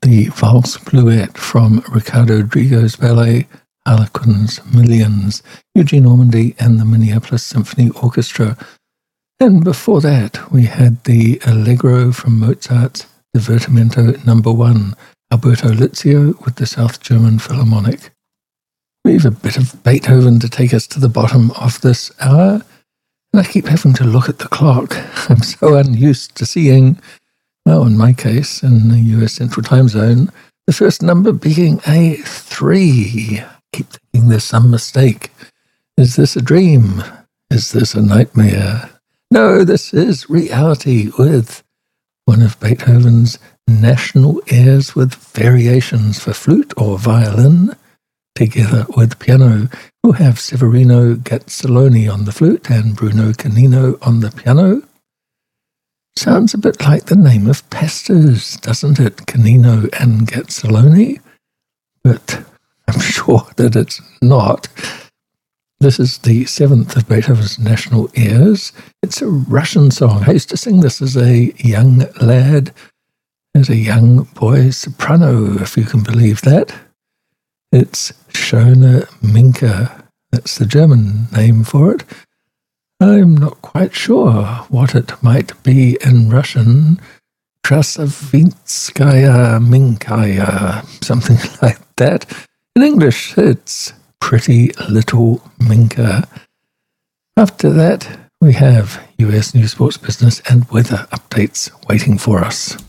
the Valse Bluette from Ricardo Drigo's ballet Harlequin's Millions, Eugene Ormandy and the Minneapolis Symphony Orchestra. And before that, we had the Allegro from Mozart's Divertimento No. 1, Alberto Lizio with the South German Philharmonic. We've a bit of Beethoven to take us to the bottom of this hour, and I keep having to look at the clock. I'm so unused to seeing, well, in my case, in the US Central Time Zone, the first number being a 3. I keep thinking there's some mistake. Is this a dream? Is this a nightmare? No, this is reality with one of Beethoven's national airs with variations for flute or violin, together with piano. We'll have Severino Gazzoloni on the flute and Bruno Canino on the piano. Sounds a bit like the name of pastors, doesn't it? Canino and Gazzoloni? But I'm sure that it's not. This is the 7th of Beethoven's national airs. It's a Russian song. I used to sing this as a young lad, as a young boy soprano, if you can believe that. It's Schöne Minka. That's the German name for it. I'm not quite sure what it might be in Russian. Krasavinskaya Minkaya, something like that. In English, it's Pretty Little Minka. After that, we have US news, sports, business, and weather updates waiting for us.